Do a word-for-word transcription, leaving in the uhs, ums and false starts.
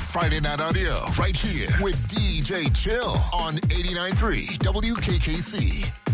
Friday Night Audio right here with D J Chill on eighty-nine point three W K K C.